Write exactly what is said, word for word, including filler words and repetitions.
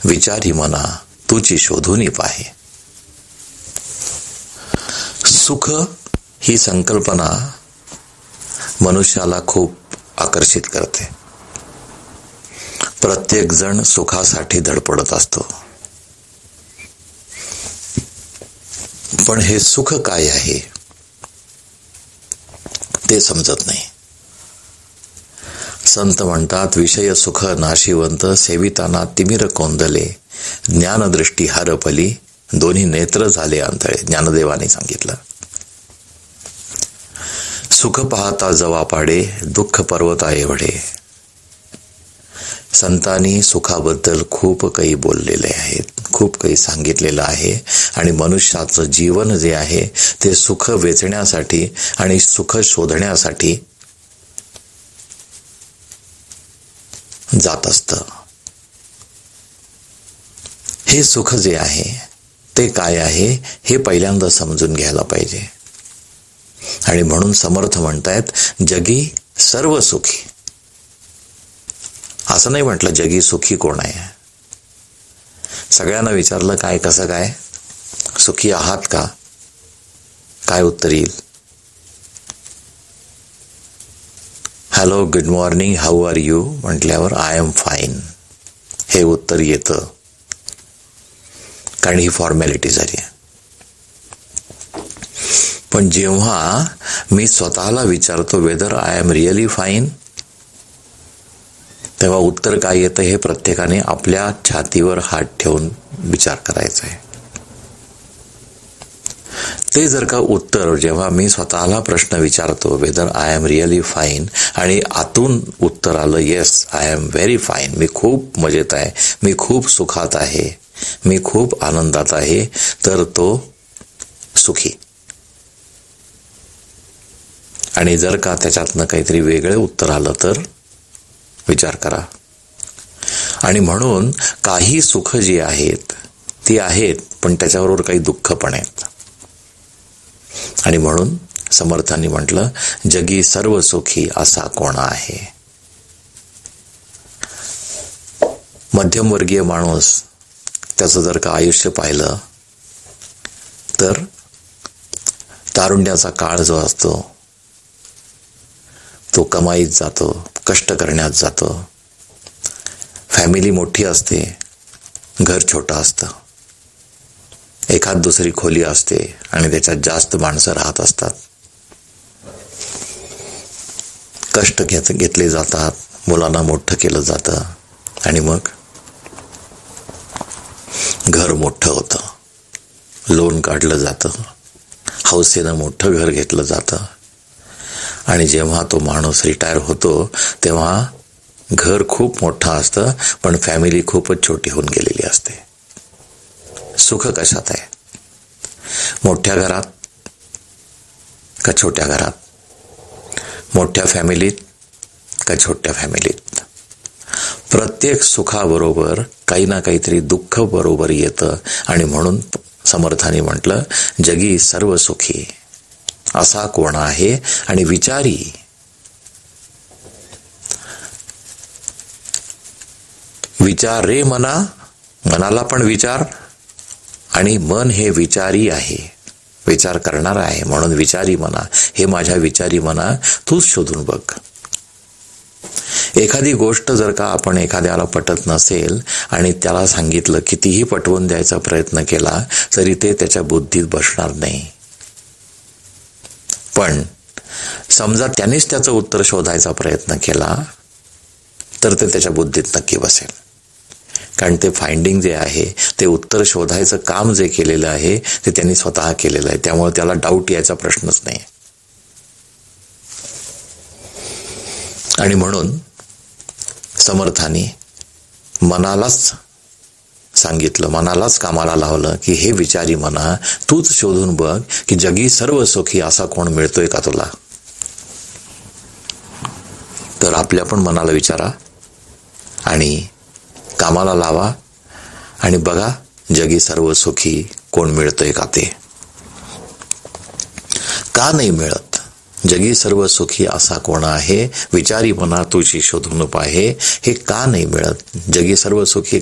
विचारी मना तुझी शोधून पाहे. सुख ही संकल्पना मनुष्याला खूप आकर्षित करते. प्रत्येक जण सुखासाठी धडपडत असतो, पण हे सुख काय आहे ते समजत नाही. संत म्हणतात, विषय सुख नाशिवंत सेविताना तिमिर कोंदले, ज्ञानदृष्टी हरपली दोन्ही नेत्र झाले आंधळे. ज्ञानदेवाने सांगितलं. सुख पाहता जवा पाडे दुःख पर्वता एवढे. संतांनी सुखाबद्दल खूप काही बोललेले आहेत, खूप काही सांगितलेलं आहे. आणि मनुष्याचं जीवन जे आहे ते सुख वेचण्यासाठी आणि सुख शोधण्यासाठी जात असतं. हे सुख जे आहे ते काय आहे हे पहिल्यांदा समजून घ्यायला पाहिजे. आणि म्हणून समर्थ म्हणतायत, जगी सर्व सुखी. असं नाही म्हटलं जगी सुखी कोण आहे. सगळ्यांना विचारलं काय कसं काय सुखी आहात का, काय उत्तर येईल? Hello, good morning, how are you म्हटल्यावर आय एम फाईन हे उत्तर येतं, कारण ही फॉर्मॅलिटी झाली. पण जेव्हा मी स्वतःला विचारतो whether I am really fine, तेव्हा उत्तर काय येतं हे प्रत्येकाने आपल्या छातीवर हात ठेवून विचार करायचा आहे. ते जर का उत्तर जेव्हा मी स्वतःला प्रश्न विचारतो whether I am really fine आणि आतून उत्तर आलं yes I am very fine, मी खूप मजेत आहे, मी खूप सुखात आहे, मी खूप आनंदात आहे, तर तो सुखी. आणि जर का त्याच्यातनं काहीतरी वेगळे उत्तर आलं तर विचार करा. आणि म्हणून काही सुख जी आहेत ती आहेत, पण त्याच्याबरोबर काही दुःख पण आहेत. आणि म्हणून समर्थांनी म्हटलं, जगी सर्व सुखी असा कोण आहे. मध्यमवर्गीय माणूस त्याचं जर का आयुष्य पाहिलं तर तारुण्याचा काळ जो असतो तो कमाईत जातो, कष्ट करण्यात जातो. फॅमिली मोठी असते, घर छोटं असतं, एखाद दुसरी खोली असते आणि त्याच्यात जास्त माणसं राहत असतात. कष्ट घेत घेतले जातात, मुलांना मोठं केलं जातं आणि मग घर मोठं होतं, लोन काढलं जातं, हौसेनं मोठं घर घेतलं जातं. आणि जेव्हा तो माणूस रिटायर होतो तेव्हा घर खूप मोठं असतं, पण फॅमिली खूपच छोटी होऊन गेलेली असते. सुख कशात आहे? मोठ्या घरात का छोट्या घरात? मोठ्या फॅमिलीत का छोट्या फॅमिलीत? प्रत्येक सुखाबरोबर काही ना काहीतरी दुःख बरोबर येतं. आणि म्हणून समर्थाने म्हटलं, जगी सर्व सुखी असा कोण आहे. आणि विचारी, विचार रे मना, मनाला पण विचार. आणि मन हे विचारी आहे, विचार करणार आहे. म्हणून विचारी मना, हे माझ्या विचारी मना तूच शोधून बघ. एखादी गोष्ट जर का आपण एखाद्याला पटत नसेल आणि त्याला सांगितलं, कितीही पटवून द्यायचा प्रयत्न केला तरी ते त्याच्या बुद्धीत बसणार नाही. पण समजा त्यानेच त्याचं उत्तर शोधायचा प्रयत्न केला तर ते त्याच्या बुद्धीत नक्की बसेल. कारण ते फाइंडिंग जे आहे, ते उत्तर शोधायचं काम जे केलेलं आहे ते त्यांनी स्वतः केलेलं आहे. त्यामुळे त्याला डाऊट यायचा प्रश्नच नाही. आणि म्हणून समर्थांनी मनालाच सांगितलं, मनालाच कामाला लावलं की हे विचारी मना, तूच शोधून बघ की जगी सर्व सुखी असा कोण मिळतोय का तुला. तर आपल्या पण मनाला विचारा आणि कामाला लावा आणि बघा जगी सर्व सुखी कोण मिळतोय का ते. का नाही मिळत? जगी सर्व सुखी असा कोण आहे, विचारी मना तुझी शोधून पाहे. हे का नाही मिळत? जगी सर्व सुखी